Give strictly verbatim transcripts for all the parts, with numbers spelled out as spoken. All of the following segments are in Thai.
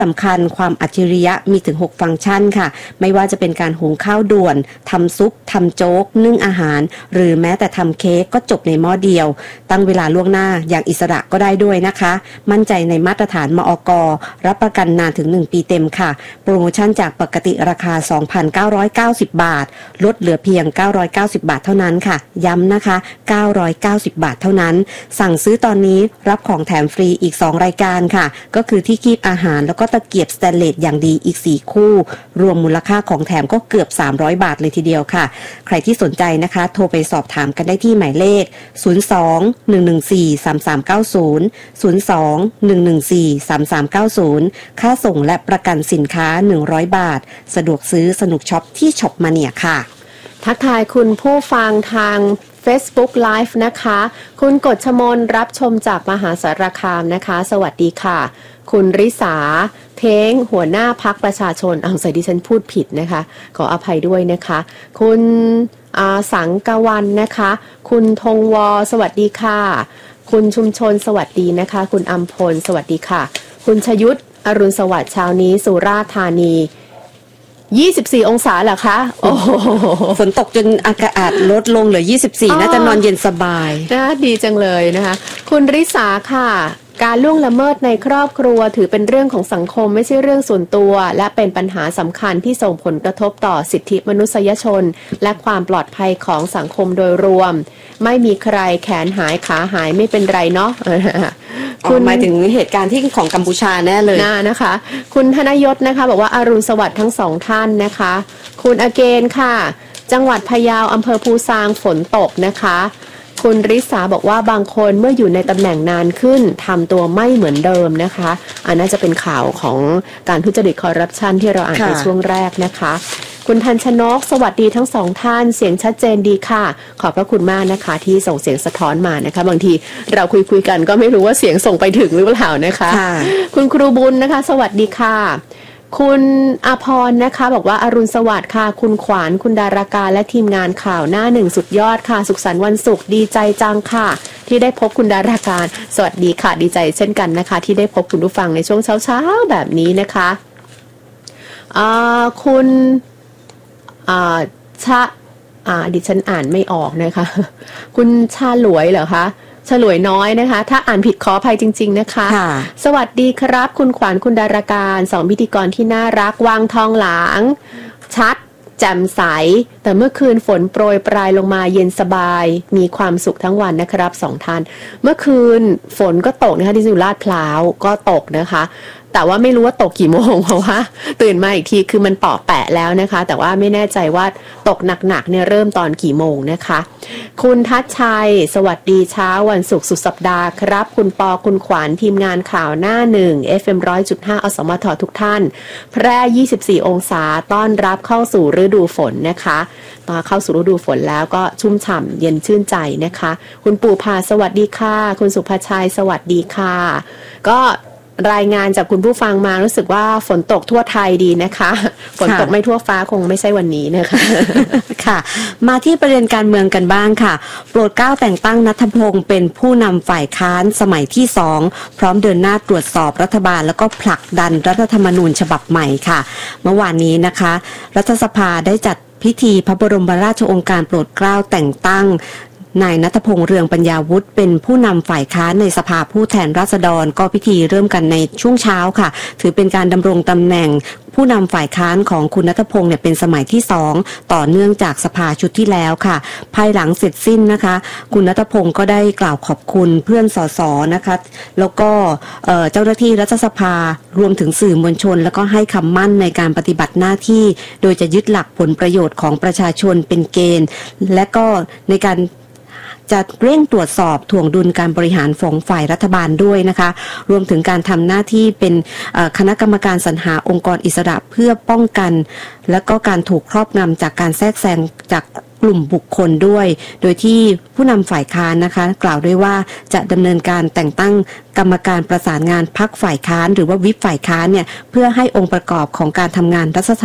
สำคัญความอัจฉริยะมีถึงหกฟังก์ชันค่ะไม่ว่าจะเป็นการหุงข้าวด่วนทำซุปทำโจ๊กนึ่งอาหารหรือแม้แต่ทำเค้กก็จบในหม้อเดียวตั้งเวลาล่วงหน้าอย่างอิสระก็ได้ด้วยนะคะมั่นใจในมาตรฐานมอก.รับประกันนานถึงหนึ่งปีเต็มค่ะโปรโมชั่นจากปกติราคา สองพันเก้าร้อยเก้าสิบ บาทลดเหลือเพียงเก้าร้อยเก้าสิบบาทเท่านั้นค่ะย้ำนะคะเก้าร้อยเก้าสิบบาทเท่านั้นสั่งซื้อตอนนี้รับของแถมฟรีอีกสองรายการค่ะก็คือที่คีบอาหารแล้วก็ตะเกียบสแตนเลสอย่างดีอีกสี่คู่รวมมูลค่าของแถมก็เกือบสามร้อยบาทเลยทีเดียวค่ะใครที่สนใจนะคะโทรไปสอบถามกันได้ที่หมายเลขศูนย์ สอง หนึ่ง หนึ่ง สี่ สาม สาม เก้า ศูนย์ ศูนย์ สอง หนึ่ง หนึ่ง สี่ สาม สาม เก้า ศูนย์ค่าส่งและประกันสินค้าหนึ่งร้อยบาทสะดวกซื้อสนุกช็อปที่ช็อปมาเนียค่ะทักทายคุณผู้ฟังทาง Facebook Live นะคะคุณกฎชมนรับชมจากมหาสารคามนะคะสวัสดีค่ะคุณริษาเท้งหัวหน้าพรรคประชาชนเอาใส่ดิฉันพูดผิดนะคะขออภัยด้วยนะคะคุณสังกวันนะคะคุณธงวอสวัสดีค่ะคุณชุมชนสวัสดีนะคะคุณอัมพลสวัสดีค่ะคุณชยุทธอรุณสวัสดิ์เช้านี้สุราษฎร์ธานียี่สิบสี่องศาเหรอคะโอ้ฝนตกจนอากาศลดลงเหลือยี่สิบสี่น่าจะนอนเย็นสบายนะดีจังเลยนะคะคุณริษาค่ะการล่วงละเมิดในครอบครัวถือเป็นเรื่องของสังคมไม่ใช่เรื่องส่วนตัวและเป็นปัญหาสำคัญที่ส่งผลกระทบต่อสิทธิมนุษยชนและความปลอดภัยของสังคมโดยรวมไม่มีใครแขนหายขาหายไม่เป็นไรเนาะคุณหมายถึงเหตุการณ์ที่ของกัมพูชาแน่เลยนะนะคะคุณธนยศนะคะบอกว่าอรุณสวัสดิ์ทั้งสองท่านนะคะคุณอเกนค่ะจังหวัดพะเยาอำเภอภูซางฝนตกนะคะคุณริษาบอกว่าบางคนเมื่ออยู่ในตำแหน่งนานขึ้นทำตัวไม่เหมือนเดิมนะคะอันน่าจะเป็นข่าวของการทุจริตคอร์รัปชันที่เราอ่านในช่วงแรกนะคะคุณทันชนกสวัสดีทั้งสองท่านเสียงชัดเจนดีค่ะขอบพระคุณมากนะคะที่ส่งเสียงสะท้อนมานะคะบางทีเราคุยคุยกันก็ไม่รู้ว่าเสียงส่งไปถึงหรือเปล่านะคะคุณครูบุญนะคะสวัสดีค่ะคุณอาภรณ์นะคะบอกว่าอรุณสวัสดิ์ค่ะคุณขวานคุณดาราการและทีมงานข่าวหน้าหนึ่งสุดยอดค่ะสุขสันต์วันศุกร์ดีใจจังค่ะที่ได้พบคุณดาราการสวัสดีค่ะดีใจเช่นกันนะคะที่ได้พบคุณผู้ฟังในช่วงเช้าๆแบบนี้นะคะอ่าคุณอ่าชะอ่าดิฉันอ่านไม่ออกนะคะคุณชาหลวยเหรอคะฉลวยน้อยนะคะถ้าอ่านผิดขออภัยจริงๆนะคะสวัสดีครับคุณขวัญคุณดาราการสองพิธีกรที่น่ารักวางทองหลางชัดแจ่มใสแต่เมื่อคืนฝนโปรยปลายลงมาเย็นสบายมีความสุขทั้งวันนะครับสองท่านเมื่อคืนฝนก็ตกนะคะที่สุราษฎร์พร้าวก็ตกนะคะแต่ว่าไม่รู้ว่าตกกี่โมงเพราะว่าตื่นมาอีกทีคือมันเปาะแปะแล้วนะคะแต่ว่าไม่แน่ใจว่าตกหนักๆเนี่ยเริ่มตอนกี่โมงนะคะคุณทัชชัยสวัสดีเช้าวันศุกร์สุดสัปดาห์ครับคุณปอคุณขวัญทีมงานข่าวหน้าหนึ่ง เอฟ เอ็ม หนึ่งร้อยจุดห้า อสมททุกท่านแพร่ยี่สิบสี่องศาต้อนรับเข้าสู่ฤดูฝนนะคะตอนเข้าสู่ฤดูฝนแล้วก็ชุ่มฉ่ำเย็นชื่นใจนะคะคุณปู่พาสวัสดีค่ะคุณสุภชัยสวัสดีค่ะก็รายงานจากคุณผู้ฟังมารู้สึกว่าฝนตกทั่วไทยดีนะคะฝนตกไม่ทั่วฟ้าคงไม่ใช่วันนี้นะคะค่ะมาที่ประเด็นการเมืองกันบ้างค่ะโปรดเกล้าแต่งตั้งณัฐพงศ์เป็นผู้นำฝ่ายค้านสมัยที่สองพร้อมเดินหน้าตรวจสอบรัฐบาลแล้วก็ผลักดันรัฐธรรมนูญฉบับใหม่ค่ะเมื่อวานนี้นะคะรัฐสภาได้จัดพิธีพระบรมราชโองการโปรดเกล้าแต่งตั้งนายณัฐพงษ์เรืองปัญญาวุฒิเป็นผู้นำฝ่ายค้านในสภาผู้แทนราษฎรก็พิธีเริ่มกันในช่วงเช้าค่ะถือเป็นการดำรงตำแหน่งผู้นำฝ่ายค้านของคุณณัฐพงษ์เนี่ยเป็นสมัยที่สองต่อเนื่องจากสภาชุดที่แล้วค่ะภายหลังเสร็จสิ้นนะคะคุณณัฐพงษ์ก็ได้กล่าวขอบคุณเพื่อนสสนะคะแล้วก็เจ้าหน้าที่รัฐสภารวมถึงสื่อมวลชนแล้วก็ให้คำมั่นในการปฏิบัติหน้าที่โดยจะยึดหลักผลประโยชน์ของประชาชนเป็นเกณฑ์และก็ในการจะเร่งตรวจสอบถ่วงดุลการบริหารของฝ่ายรัฐบาลด้วยนะคะรวมถึงการทำหน้าที่เป็นคณะกรรมการสรรหาองค์กรอิสระเพื่อป้องกันและก็การถูกครอบงำจากการแทรกแซงจากกลุ่มบุคคลด้วยโดยที่ผู้นำฝ่ายค้านนะคะกล่าวด้วยว่าจะดำเนินการแต่งตั้งกรรมการประสานงานพรรคฝ่ายค้านหรือว่าวิปฝ่ายค้านเนี่ยเพื่อให้องค์ประกอบของการทำงานรัฐสภา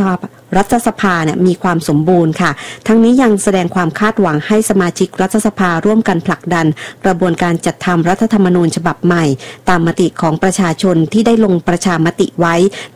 รัฐสภาเนี่ยมีความสมบูรณ์ค่ะทั้งนี้ยังแสดงความคาดหวังให้สมาชิกรัฐสภาร่วมกันผลักดันกระบวนการจัดทำรัฐธรรมนูญฉบับใหม่ตามมติของประชาชนที่ได้ลงประชามติไว้